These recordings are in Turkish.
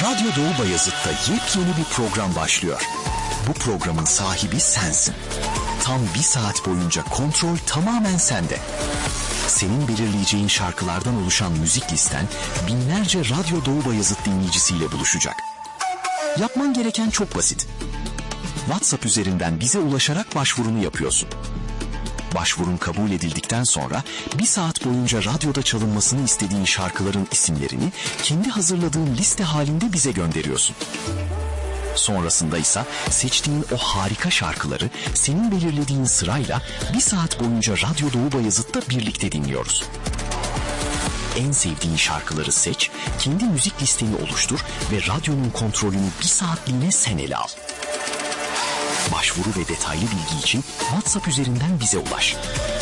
Radyo Doğu Bayazıt'ta yepyeni bir program başlıyor. Bu programın sahibi sensin. Tam 1 saat boyunca kontrol tamamen sende. Senin belirleyeceğin şarkılardan oluşan müzik listen binlerce Radyo Doğu Bayazıt dinleyicisiyle buluşacak. Yapman gereken çok basit. WhatsApp üzerinden bize ulaşarak başvurunu yapıyorsun. Başvurun kabul edildikten sonra 1 saat boyunca radyoda çalınmasını istediğin şarkıların isimlerini kendi hazırladığın liste halinde bize gönderiyorsun. Sonrasında ise seçtiğin o harika şarkıları senin belirlediğin sırayla 1 saat boyunca Radyo Doğu Bayazıt'ta birlikte dinliyoruz. En sevdiğin şarkıları seç, kendi müzik listeni oluştur ve radyonun kontrolünü 1 saatliğine sen ele al. Başvuru ve detaylı bilgi için WhatsApp üzerinden bize ulaş.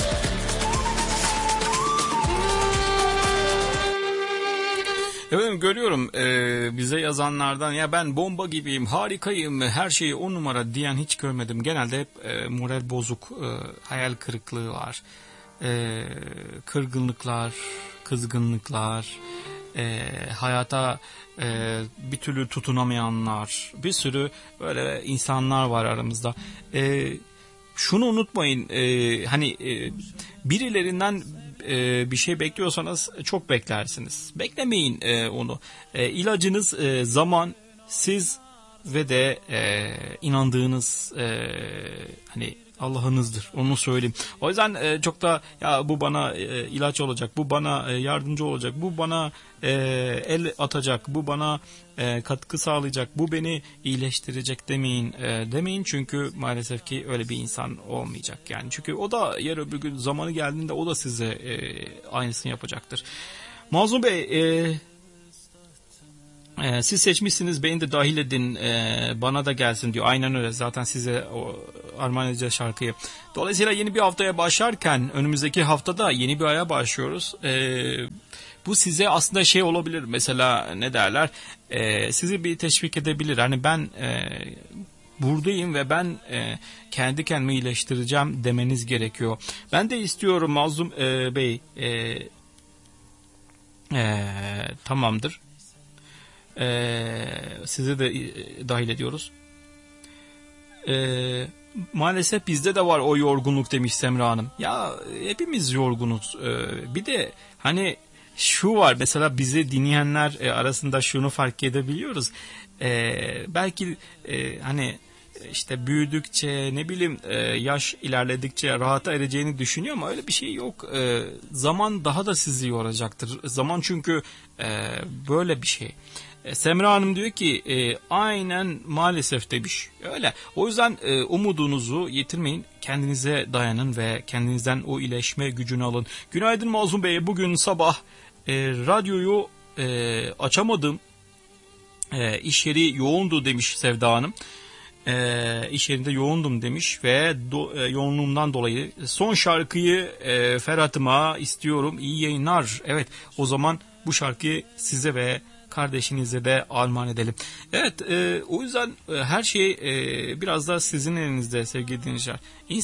Evet, görüyorum bize yazanlardan ya ben bomba gibiyim, harikayım, her şeyi 10 numara diyen hiç görmedim. Genelde hep moral bozuk, hayal kırıklığı var, kırgınlıklar, kızgınlıklar, hayata bir türlü tutunamayanlar, bir sürü böyle insanlar var aramızda. Şunu unutmayın, hani birilerinden bir şey bekliyorsanız çok beklersiniz. Beklemeyin onu. İlacınız zaman, siz ve de inandığınız hani Allah'ınızdır. Onu söyleyeyim. O yüzden çok da ya bu bana ilaç olacak, bu bana yardımcı olacak, bu bana el atacak, bu bana katkı sağlayacak, bu beni iyileştirecek demeyin çünkü maalesef ki öyle bir insan olmayacak yani. Çünkü o da yarın öbür gün zamanı geldiğinde o da size aynısını yapacaktır. Mazlum Bey, siz seçmişsiniz, beni de dahil edin, bana da gelsin diyor. Aynen öyle, zaten size armağan edeceğiz şarkıyı. Dolayısıyla yeni bir haftaya başlarken önümüzdeki haftada yeni bir aya başlıyoruz. Bu size aslında şey olabilir, mesela ne derler, sizi bir teşvik edebilir. Hani ben buradayım ve ben kendi kendimi iyileştireceğim demeniz gerekiyor. Ben de istiyorum Mazlum Bey, tamamdır. Sizi de dahil ediyoruz. Maalesef bizde de var o yorgunluk demiş Semra Hanım. Ya hepimiz yorgunuz. Bir de hani şu var, mesela bizi dinleyenler arasında şunu fark edebiliyoruz. Belki hani işte büyüdükçe, ne bileyim, yaş ilerledikçe rahata ereceğini düşünüyor ama öyle bir şey yok. Zaman daha da sizi yoracaktır. Zaman çünkü böyle bir şey. Semra Hanım diyor ki aynen maalesef demiş. Öyle. O yüzden umudunuzu yitirmeyin. Kendinize dayanın ve kendinizden o iyileşme gücünü alın. Günaydın Mazlum Bey. Bugün sabah radyoyu açamadım. İş yeri yoğundu demiş Sevda Hanım. İş yerinde yoğundum demiş ve yoğunluğumdan dolayı son şarkıyı Ferhat'ıma istiyorum. İyi yayınlar. Evet, o zaman bu şarkıyı size ve kardeşinize de armağan edelim. Evet, o yüzden her şey biraz da sizin elinizde sevgili dinleyiciler.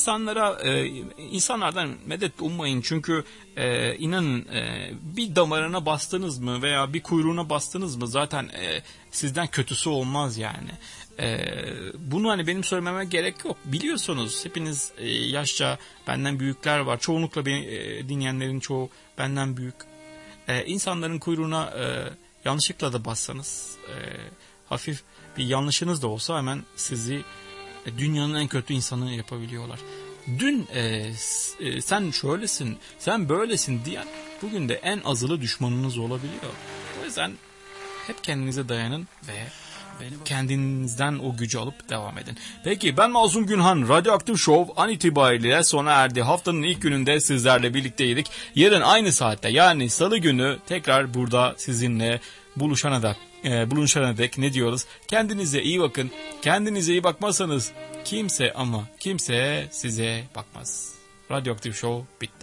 İnsanlardan medet ummayın çünkü inanın bir damarına bastınız mı veya bir kuyruğuna bastınız mı zaten sizden kötüsü olmaz yani. Bunu hani benim söylememe gerek yok. Biliyorsunuz hepiniz yaşça benden büyükler var. Çoğunlukla beni dinleyenlerin çoğu benden büyük. İnsanların kuyruğuna yanlışlıkla da bassanız, hafif bir yanlışınız da olsa hemen sizi dünyanın en kötü insanı yapabiliyorlar. Dün sen şöylesin, sen böylesin diyen bugün de en azılı düşmanınız olabiliyor. O yüzden hep kendinize dayanın ve kendinizden o gücü alıp devam edin. Peki, ben Mazlum Günhan. Radyoaktif Show an itibariyle sona erdi. Haftanın ilk gününde sizlerle birlikteydik. Yarın aynı saatte, yani salı günü tekrar burada sizinle buluşana dek ne diyoruz? Kendinize iyi bakın. Kendinize iyi bakmazsanız kimse size bakmaz. Radyoaktif Show bitti.